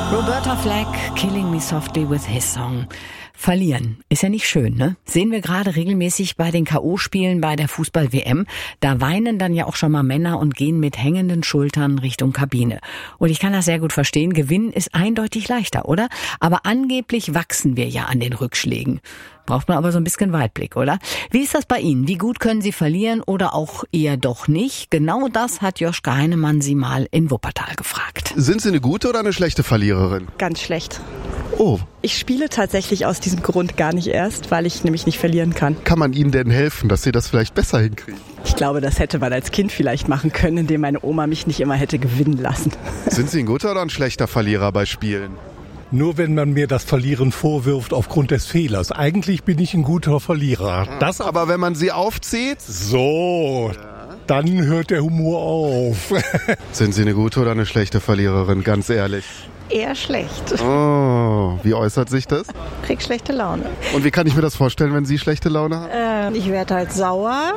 Roberta Flack, Killing Me Softly with His Song. Verlieren ist ja nicht schön, ne? Sehen wir gerade regelmäßig bei den K.O.-Spielen bei der Fußball-WM. Da weinen dann ja auch schon mal Männer und gehen mit hängenden Schultern Richtung Kabine. Und ich kann das sehr gut verstehen. Gewinnen ist eindeutig leichter, oder? Aber angeblich wachsen wir ja an den Rückschlägen. Braucht man aber so ein bisschen Weitblick, oder? Wie ist das bei Ihnen? Wie gut können Sie verlieren oder auch eher doch nicht? Genau das hat Joschka Heinemann Sie mal in Wuppertal gefragt. Sind Sie eine gute oder eine schlechte Verliererin? Ganz schlecht. Oh. Ich spiele tatsächlich aus diesem Grund gar nicht erst, weil ich nämlich nicht verlieren kann. Kann man Ihnen denn helfen, dass Sie das vielleicht besser hinkriegen? Ich glaube, das hätte man als Kind vielleicht machen können, indem meine Oma mich nicht immer hätte gewinnen lassen. Sind Sie ein guter oder ein schlechter Verlierer bei Spielen? Nur wenn man mir das Verlieren vorwirft aufgrund des Fehlers. Eigentlich bin ich ein guter Verlierer. Das aber wenn man Sie aufzieht? So, dann hört der Humor auf. Sind Sie eine gute oder eine schlechte Verliererin, ganz ehrlich? Eher schlecht. Oh, wie äußert sich das? Krieg schlechte Laune. Und wie kann ich mir das vorstellen, wenn Sie schlechte Laune haben? Ich werde halt sauer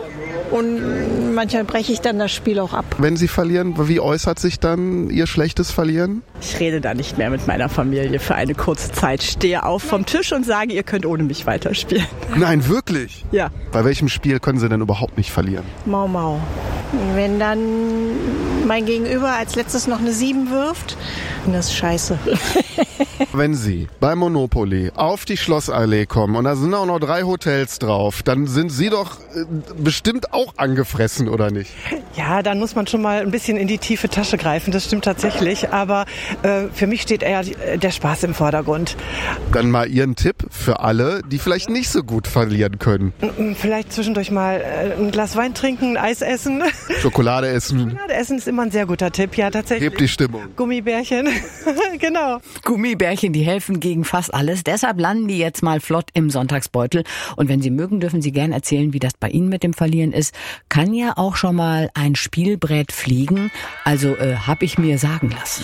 und manchmal breche ich dann das Spiel auch ab. Wenn Sie verlieren, wie äußert sich dann Ihr schlechtes Verlieren? Ich rede da nicht mehr mit meiner Familie für eine kurze Zeit. Stehe auf vom Tisch und sage, ihr könnt ohne mich weiterspielen. Nein, wirklich? Ja. Bei welchem Spiel können Sie denn überhaupt nicht verlieren? Mau Mau. Wenn dann mein Gegenüber als letztes noch eine 7 wirft, das ist scheiße. Wenn Sie bei Monopoly auf die Schlossallee kommen und da sind auch noch 3 Hotels drauf, dann sind Sie doch bestimmt auch angefressen, oder nicht? Ja, dann muss man schon mal ein bisschen in die tiefe Tasche greifen, das stimmt tatsächlich. Aber für mich steht eher der Spaß im Vordergrund. Dann mal Ihren Tipp für alle, die vielleicht nicht so gut verlieren können. Vielleicht zwischendurch mal ein Glas Wein trinken, ein Eis essen. Schokolade essen. Schokolade essen ist immer ein sehr guter Tipp, ja tatsächlich. Hebt die Stimmung. Gummibärchen, genau. Gummibärchen, die helfen gegen fast alles. Deshalb landen die jetzt mal flott im Sonntagsbeutel. Und wenn Sie mögen, dürfen Sie gern erzählen, wie das bei Ihnen mit dem Verlieren ist. Kann ja auch schon mal ein Spielbrett fliegen. Also hab ich mir sagen lassen.